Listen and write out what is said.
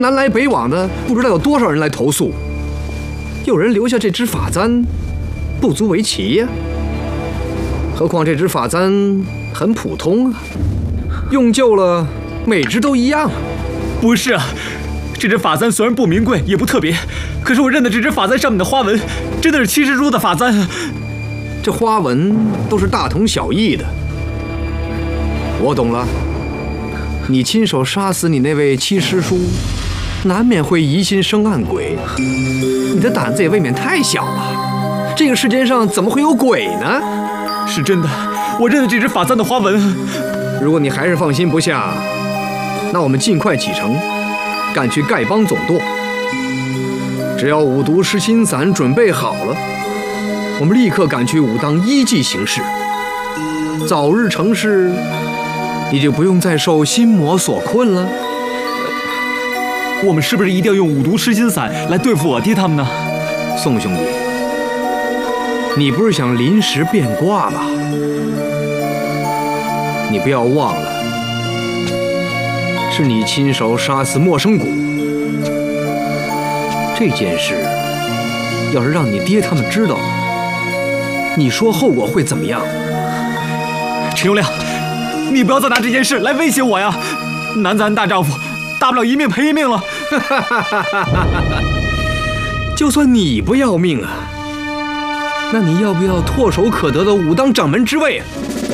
南来北往的，不知道有多少人来投诉。有人留下这只法簪，不足为奇呀。何况这只法簪很普通啊，用旧了，每只都一样啊。 不是啊，这只法簪虽然不名贵，也不特别，可是我认的这只法簪上面的花纹，真的是七师叔的法簪。 这花纹都是大同小异的。我懂了，你亲手杀死你那位七师叔，难免会疑心生暗鬼。你的胆子也未免太小了。这个世间上怎么会有鬼呢？ 是真的，我认得这只法簪的花纹。 如果你还是放心不下，那我们尽快启程，赶去丐帮总舵。只要五毒失心散准备好了，我们立刻赶去武当依计行事。早日成事，你就不用再受心魔所困了。 我们是不是一定要用五毒失心散来对付我爹他们呢？ 宋兄弟，你不是想临时变卦吧？你不要忘了，是你亲手杀死莫生谷。这件事要是让你爹他们知道了，你说后果会怎么样？ 陈友谅，你不要再拿这件事来威胁我呀！男子汉大丈夫，大不了一命赔一命了。 就算你不要命啊，那你要不要唾手可得的武当掌门之位啊？